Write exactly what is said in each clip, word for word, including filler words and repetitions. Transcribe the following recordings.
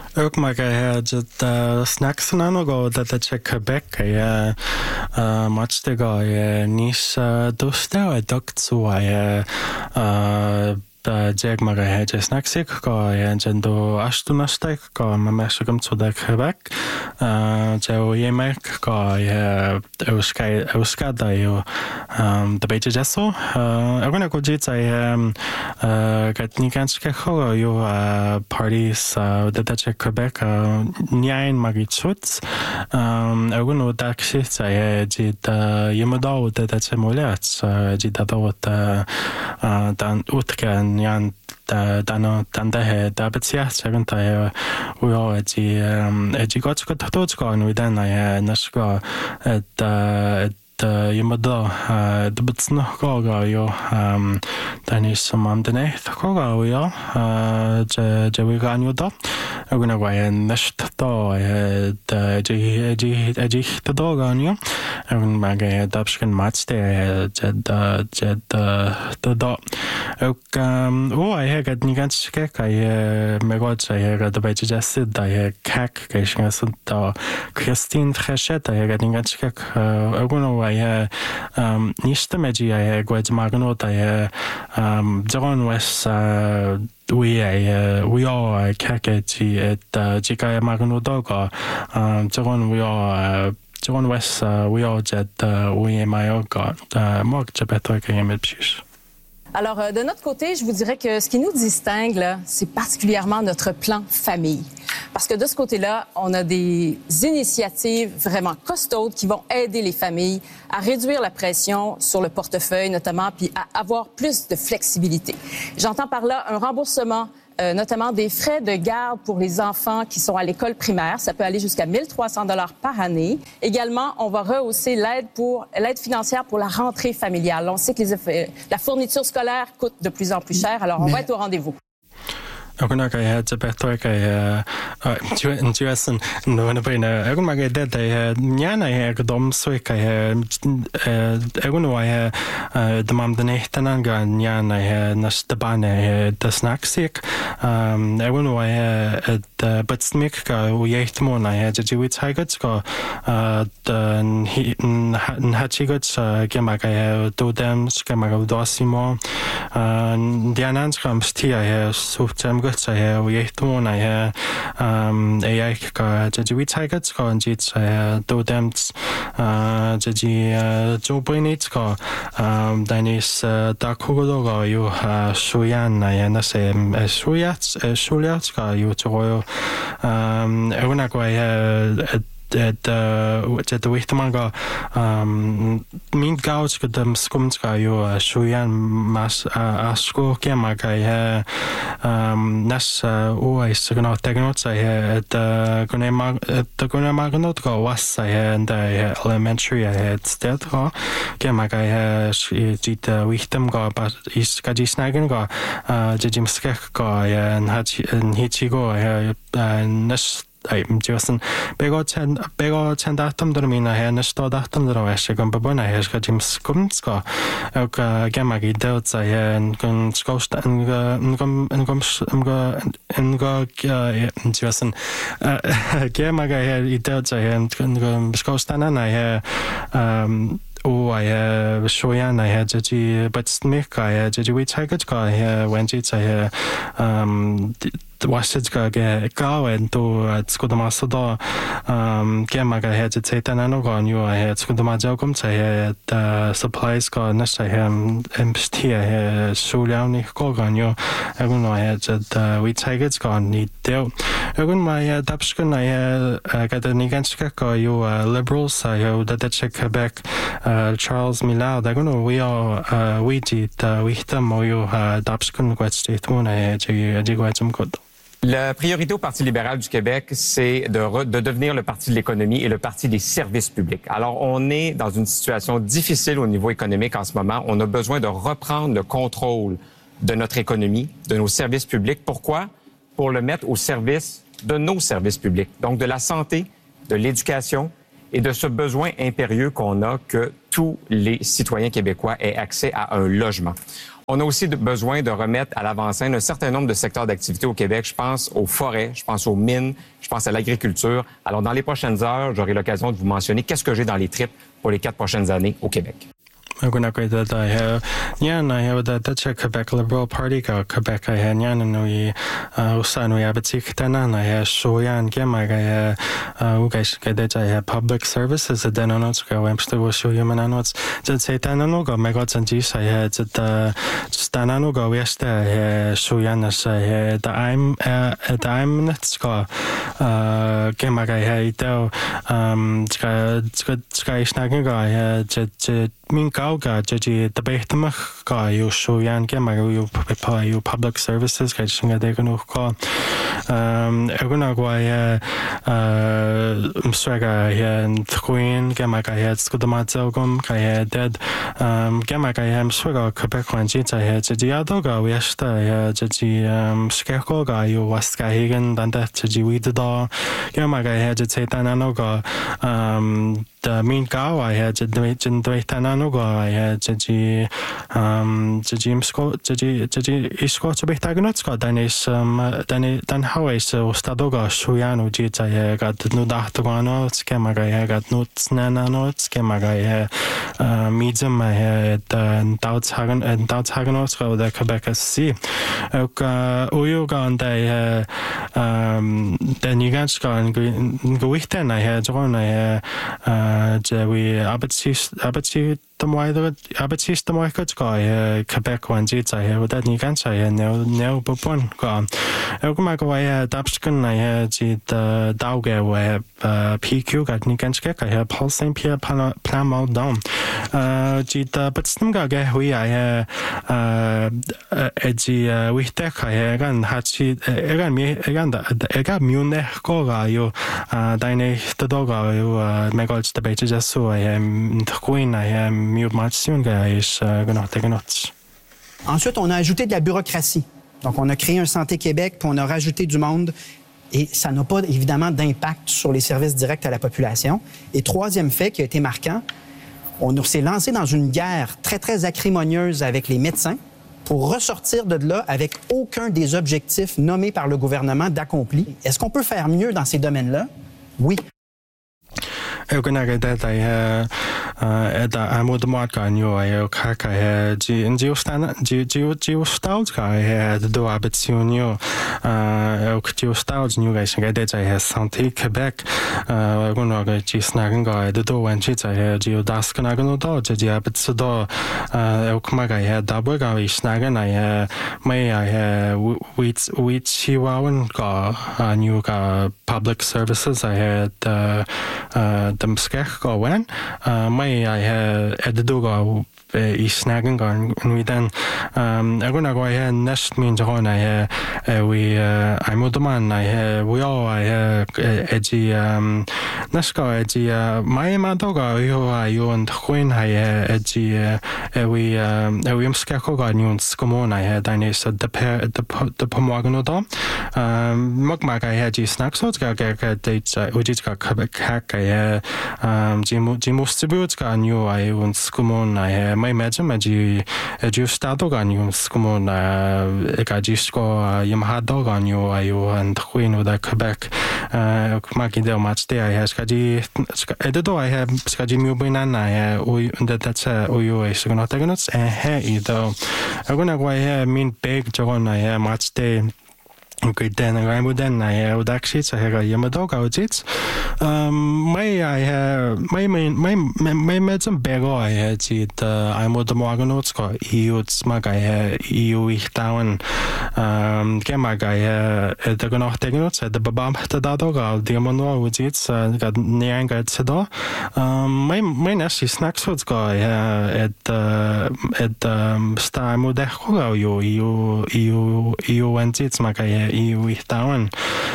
Ook maar het snacks en ano dat het Quebec je match de go je nis dostel het ook zo je jag maar het je snacks ik go je en do ashtu nastek go maar mesgem zo de Quebec je je merk go je euskay euskada je de beetje jesso ik ben ook goed je het niet kan zeggen je parties dat het Quebec niet magitsuts ik ben ook dat zit je dit je moet ook dat het moeilijk dit dat ook dan uitgaan Jan dan dan de de bezicht zeggen dat je hoe die die gaat goed tot gaan we dan je nasco het je moet daar de nog gaan je dan is sommige de niet gaan je je je we gaan je dat ook nog wel een nest daar de je je je de daar gaan je en maar je dat misschien match de je de je de de dat ook oh je gaat niet ganz kijken je me gaat je de beetje just dat je kijk je zo dat Christine Trichet je gaat niet ganz kijken ook nog je niet met je gaat maar dat je John West we we are kaketi et jika magno doga John we are John West we are jet we mayoga mok chapeta kayemepshis. Alors, euh, de notre côté, je vous dirais que ce qui nous distingue, là, c'est particulièrement notre plan famille. Parce que de ce côté-là, on a des initiatives vraiment costaudes qui vont aider les familles à réduire la pression sur le portefeuille, notamment, puis à avoir plus de flexibilité. J'entends par là un remboursement Euh, notamment des frais de garde pour les enfants qui sont à l'école primaire. Ça peut aller jusqu'à mille trois cents dollars par année. Également, on va rehausser l'aide pour l'aide financière pour la rentrée familiale. On sait que les, la fourniture scolaire coûte de plus en plus cher, alors on Mais... va être au rendez-vous. Ook nog je te beter je in Jessen no na bene ik mag je dat je ja na je gedom so ik je ik no je de mam de nicht dan gaan ja na je na de bane de snacks ik ik no je de betsmik ga hoe je echt mo na je je wit haget ga de hat je goed ge mag je do dem ge mag do simo die anan scham stia je so tem så her vi echt må nej her er jeg kanจะวิจัยก็ก่อนจิตใช่ตัวเต็มจะจีจูบนิดก็แต่นี่ตาคู่ก็ก็อยู่สุยานnejนั่นเองสุยานสุยานก็อยู่จะก็เออนักว่าhet het weet man ga min gauch que dem skumt ga yo shuyan mas asko ke ma ga he nas o is gna tegnot sa he et gna ma et gna ma gna ga was sa he and elementary he stet ga ke ma ga he jit wichtem ga is ga jisnagen ga jim skek ga en hat en hichigo he nas Ai, Josen, bego ten, bego ten datum dormina he, ne sto datum dormeshe, gon babona he, ska jim skumsko, ook gemagi delta he, en gon skosta, en gon, en gon, en gon, en gon, Josen, gemaga he, i delta he, en gon skosta nana he, o ai shoyan ai ji but smik ai ji we take it ga he when ji say um washed ga ga en to skudama soda um gema ga he ji teta nano ga new ai skudama jogum say the supplies ga na say hem empty he shuliani ko ga new egun ai ji we take it ga ni del egun mai dapskun ai ga the niganska ga you liberals say that check Quebec Uh, Charles Millard, I don't know, we are, uh, we did, uh, we hit them, or you, uh, d'abskun gwet state moon, eh, j'ai, j'ai gwet some good. La priorité au Parti libéral du Québec, c'est de, re, de devenir le parti de l'économie et le parti des services publics. Alors, on est dans une situation difficile au niveau économique en ce moment. On a besoin de reprendre le contrôle de notre économie, de nos services publics. Pourquoi? Pour le mettre au service de nos services publics. Donc, de la santé, de l'éducation, et de ce besoin impérieux qu'on a que tous les citoyens québécois aient accès à un logement. On a aussi besoin de remettre à l'avant-scène un certain nombre de secteurs d'activité au Québec. Je pense aux forêts, je pense aux mines, je pense à l'agriculture. Alors, dans les prochaines heures, j'aurai l'occasion de vous mentionner qu'est-ce que j'ai dans les tripes pour les quatre prochaines années au Québec. Aguna ko da da he nyan I have da da Quebec Liberal Party ka Quebec I he nyan no I usan we abatik tana na he shoyan gema ga u ga ga da ja public services da no no ka wemster wo show yama no da se tana no ga me ga tsan ji sa he da stana no ga westa he shoyan na sa he da I'm da I'm nets ka gema ga he da um ska ska ska snagen ga he je min ga jadi tabehtamach ga yu shoyan ge ma yu pa yu public services ga singa de gnu ka um eguna go ya um swaga ya queen ge ma ga ya skudama zogum ga ya dead um ge ma ga ya swaga Quebec kwanji ta ya jadi ya do ga westa ya jadi um skeko ga yu was ga higen dan da jadi wi da ge ma ga ya jadi tana no ga um the min ga wa ya jadi jin doi tana no ga ya jadi um jadi imsko jadi jadi isko to behtagnot ska dan is um dan dan how is ostadoga shuyanu ji ta ya ga nu da to gano skema ga ya ga nu tsnana no skema ga ya midzem ma ya dan dau tsagan and dau tsagan ska da Quebec si ka uyu ga anda ya um dan you guys ska gewichte na ya jona ya je we abatsi abatsi Tamaida abatsis tamaika ka Quebec wanji ta he da ni kan cha he ne ne popon ka e ko ma ko ya dapskan na ya ji da dauge we P Q ga ni kan ska ka he Paul Saint Pierre plan mal down ji da batstum ga ga hui ya e ji wi ta ka he gan ha chi e gan mi e gan da e ga mi ne ko ga yo da ne to do ga yo me ga sta be ja so ya queen ya Ensuite, on a ajouté de la bureaucratie. Donc, on a créé un Santé Québec, puis on a rajouté du monde. Et ça n'a pas, évidemment, d'impact sur les services directs à la population. Et troisième fait qui a été marquant, on s'est lancé dans une guerre très, très acrimonieuse avec les médecins pour ressortir de là avec aucun des objectifs nommés par le gouvernement d'accompli. Est-ce qu'on peut faire mieux dans ces domaines-là? Oui. Eguna ga da ya da amod mat ga nyu ya ka ka ya ji ji stan ji ji ji style ga ya do abetunyo uh ji style nyu ga ga da ya Santé Québec uh eguna ga ji snagan ga do wan ji ya ji das kana ga no do ji abetsu do uh ekuma ga ya da bo ga snagan ya mai ya which which wan ga nyu ga public services I had uh uh dem skech go wen mai I had edu go I snagan gan we then um aguna go I nest mean john I we I modman I we all I edgy um nasko edgy mai ma doga yo I on queen I edgy we we am skech go gan skomon I had I so the the the pomagano do um magma I had snacks so ga ga dates which is ga hack I um jimu jimu stibuts ga new I on skomon I mai imagine ma ji ji stato ga new skomon ga ji sko yamha do ga new I and queen of the Quebec uh maki de match de I has ga ji edo I have ga ji mu binana I o that that's o yo is gonna take notes and he do aguna go I mean big jogon I match de Okay, then I would then I would actually say I am a dog out it. Um, may I have my main my my made some big I had it. I'm with the Morganots got you smug I had you down. Um, get my guy at the Gunnock Tegnots at the Babam the dog out the Mono with it. Got near got Sedo. Um, my my nasty snacks was guy at at um Star Modeco you you you you went it my guy. I withdown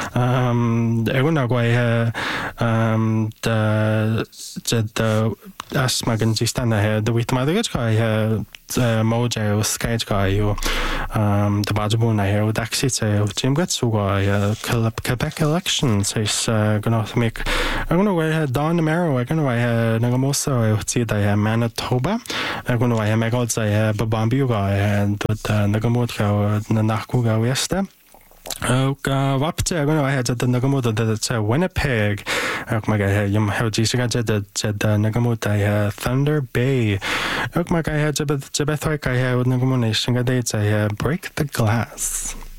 um eguna go um the the as magan gistan he the with mother guy he mojo skate guy you um the badbun he daxi say Jim got so guy Quebec elections is gonna make I'm gonna wear Don Mero I'm gonna wear Nagamosa I see the Manitoba I'm gonna wear Megal say Babambi guy and the Nagamot Nakuga Westa Og wapte jeg kunne være til Nagamoto det til Winnipeg og meg jeg hjem har de sikkert til til Nagamoto i Thunder Bay og meg jeg har til til Bethlehem jeg har Nagamoto sikkert det til Break the Glass